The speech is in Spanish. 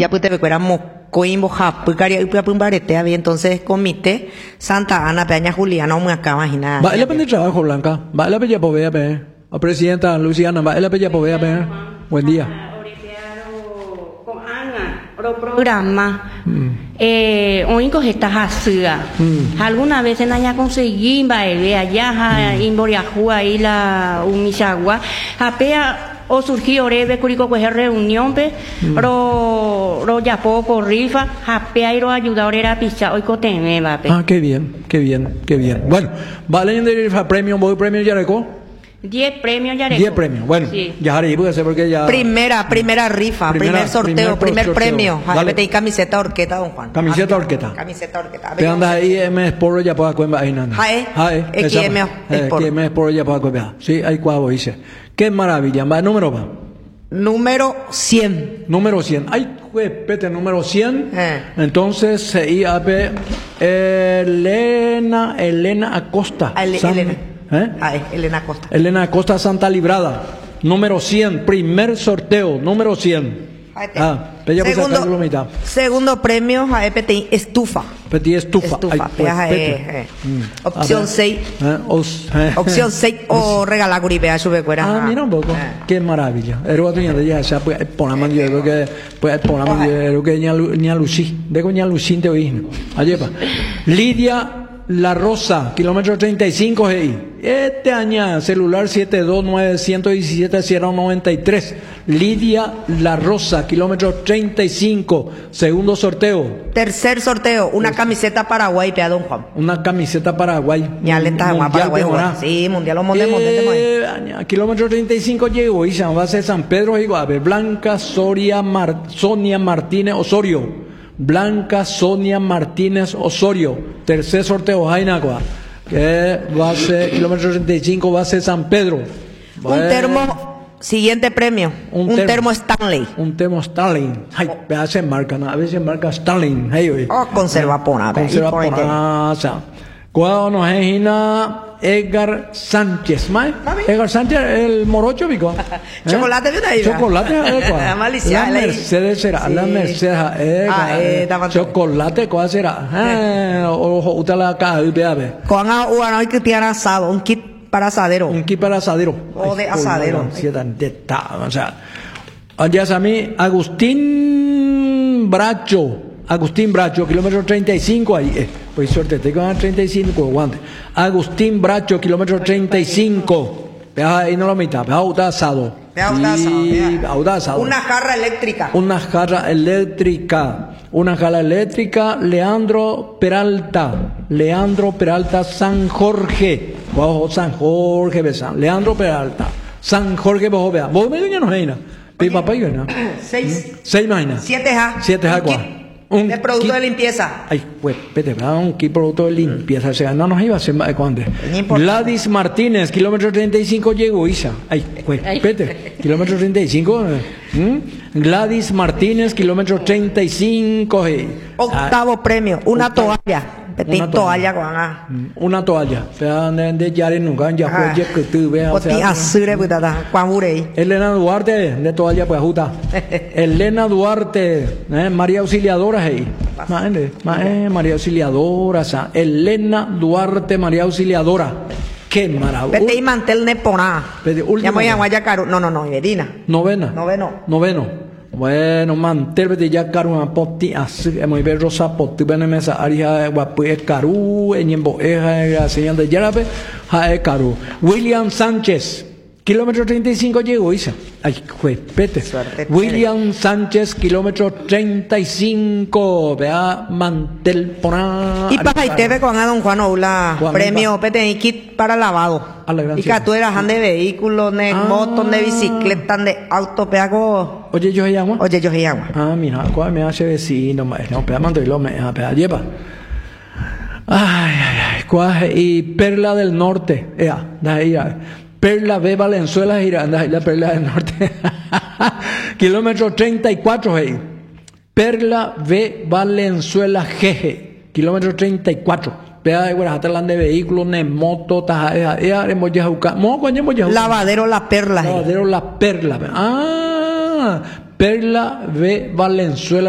ya pues te recueramos coimbo japucaria y pumbarete había entonces comité Santa Ana peña Juliana me acaba imagina. Va el de trabajo Blanca, va la bella povea pe. A presidenta Luciana, va la bella povea pe. Buen día. Programa oingo estas asía alguna vez en haya conseguí baile allá en Boriajúa y la Umichagua apea o surgió rebe curico pues reunión pe ro ya poco rifa apea y ro ayudador era picha hoy coteme va pe. Ah, qué bien, qué bien, qué bien. Bueno, vale de rifa premio, voy premio ya reco. 10 premios ya 10 premios. Bueno, sí. Ya haré porque ya primera rifa, primer sorteo, primer premio. Dale camiseta orqueta, don Juan. Camiseta orqueta. Camiseta orqueta. Te andas ahí Sport ya para cuemba ahí nada. Jae. Sport ya para cuemba. Sí, hay cuavo dice. Qué maravilla. Va número va. Número 100. Número 100. Ay, pete número 100. Entonces IAP Elena Acosta. Elena. Elena Acosta. Elena Acosta Santa Librada. Número 100. Primer sorteo. Número 100. Segundo premio a EPTI estufa. Petit estufa. Opción 6. Opción 6 o regalar curipea sube fuera. Ah, mira un poco. Qué maravilla. Era de ya ya pues ponamos yo que pues ponamos yo que ni a Lucy. De coña Lucy te oí. Ayepa. Lidia La Rosa, kilómetro 35, este año, celular 729-117-093. Lidia La Rosa, kilómetro 35, segundo sorteo. Tercer sorteo, una camiseta Paraguay, pea don Juan. Una camiseta Paraguay. Ya le está Juan Paraguay. Sí, mundial o kilómetro 35 llegó y va a ser San Pedro y Guave. Blanca Sonia Martínez Osorio. Blanca Sonia Martínez Osorio, tercer sorteo Jainagua, que va a ser kilómetro 35, va a ser San Pedro. Un termo, siguiente premio, un termo Stanley. Un termo Stanley. Ay, a veces marca Stanley. Hey, conserva pona. Conserva pona. Cuando nos ejina Edgar Sánchez, ¿mae? Edgar Sánchez, el morocho, pico. Chocolate, ¿verdad? Chocolate, la Mercedes será, la Mercedes, chocolate, ¿cuál será? Ojo, usted la caja, con hay que tirar asado, un kit para asadero. Un kit para asadero. O de asadero. O sea, ya a mí, Agustín Bracho, kilómetro 35 ahí. Pues suerte, te con 35, guante. Agustín Bracho, kilómetro 35. Ahí no lo mitad, asado. Una jarra eléctrica. Leandro Peralta San Jorge. Bajo San Jorge, besan. Leandro Peralta San Jorge, bajo vea. Vos me digas no hay. Papá y yo, 6 máquinas. 7J. De producto de limpieza. Ay, pues, vete, un kit producto de limpieza. O sea, no nos iba a hacer cuánto. Gladys Martínez, kilómetro 35 llegó Isa. Ay, pues, vete, kilómetro 35. Gladys Martínez, kilómetro 35. Octavo premio, una toalla. Toalla con una toalla. De Yare nunca, ya fue ya que tú veas. Elena Duarte, de toalla, pues, justa. Elena Duarte, María Auxiliadora, María Auxiliadora, Elena Duarte, María Auxiliadora. Qué maravilla. Vete y mantel neponá. Ya me llamo Ayacaru. No, Medina. Noveno. Bueno, mantel de ya caro una poti así, muy bien rosa poti mesa área guapo caru en yembo señal de Yarabe, caru. William Sánchez, kilómetro 35 llegó Isa. Ay, pete. William Sánchez, kilómetro 35, vea mantel pona. Y para ahí te ve con don Juan Oula, premio pete y kit para lavado. Y que tú eras de vehículos, de motos, de bicicletas, de auto, peago. Oye, yo se llama. Ah, mira, ¿cuál me hace vecino? No, pea mando y lo me lleva. Ay, ¿cuál? Y Perla del Norte. Perla B Valenzuela Giranda, la Perla del Norte. Kilómetro 34, Perla B Valenzuela GG. Kilómetro 34. Vea, de vehículos, de moto, Lavadero La Perla. Perla B Valenzuela.